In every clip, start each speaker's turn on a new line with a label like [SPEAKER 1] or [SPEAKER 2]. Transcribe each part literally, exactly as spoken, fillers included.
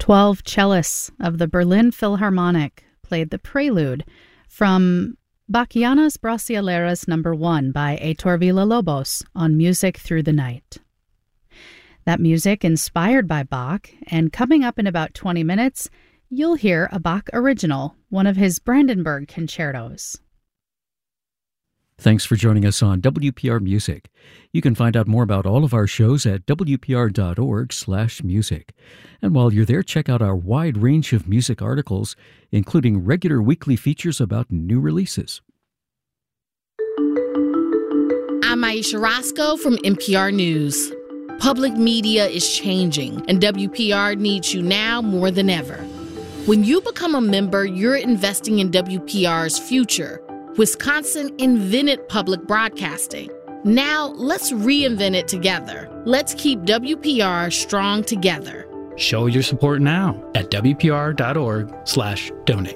[SPEAKER 1] Twelve cellists of the Berlin Philharmonic played the prelude from Bachianas Brasileiras number one by Heitor Villa-Lobos on Music Through the Night. That music inspired by Bach, and coming up in about twenty minutes, you'll hear a Bach original, one of his Brandenburg concertos.
[SPEAKER 2] Thanks for joining us on W P R Music. You can find out more about all of our shows at w p r dot org slash music. And while you're there, check out our wide range of music articles, including regular weekly features about new releases.
[SPEAKER 3] I'm Aisha Roscoe from N P R News. Public media is changing, and W P R needs you now more than ever. When you become a member, you're investing in W P R's future. Wisconsin invented public broadcasting. Now, let's reinvent it together. Let's keep W P R strong together.
[SPEAKER 4] Show your support now at w p r dot org slash donate.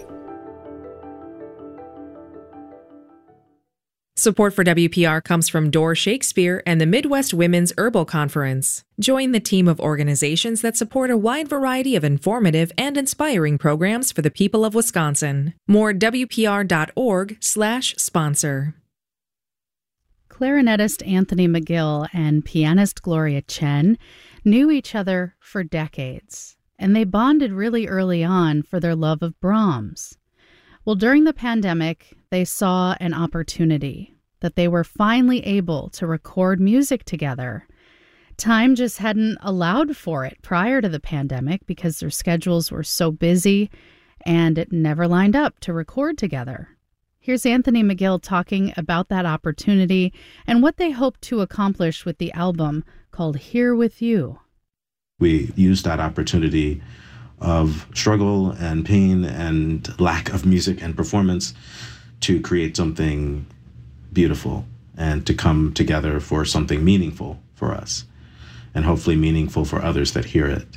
[SPEAKER 5] Support for W P R comes from Door Shakespeare and the Midwest Women's Herbal Conference. Join the team of organizations that support a wide variety of informative and inspiring programs for the people of Wisconsin. More at w p r dot org slash sponsor.
[SPEAKER 1] Clarinetist Anthony McGill and pianist Gloria Chen knew each other for decades, and they bonded really early on for their love of Brahms. Well, during the pandemic, they saw an opportunity that they were finally able to record music together. Time just hadn't allowed for it prior to the pandemic because their schedules were so busy and it never lined up to record together. Here's Anthony McGill talking about that opportunity and what they hope to accomplish with the album called Here With You.
[SPEAKER 6] We used that opportunity of struggle and pain and lack of music and performance to create something beautiful and to come together for something meaningful for us and hopefully meaningful for others that hear it.